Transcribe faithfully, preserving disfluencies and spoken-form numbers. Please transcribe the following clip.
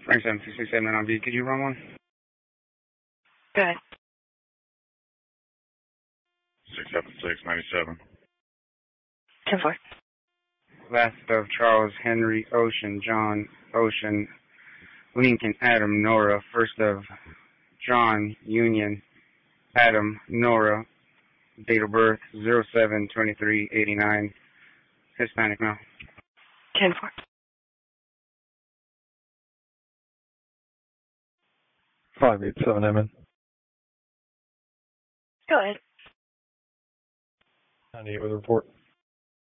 Frank seven six six seven on V. Could you run one? Good. six seven six ninety-seven. ten four. Last of Charles, Henry, Ocean, John, Ocean, Lincoln, Adam, Nora. First of John, Union, Adam, Nora. Date of birth zero seven twenty-three eighty-nine. Hispanic male. ten four. five eight seven M N. Go ahead. ninety-eight with a report.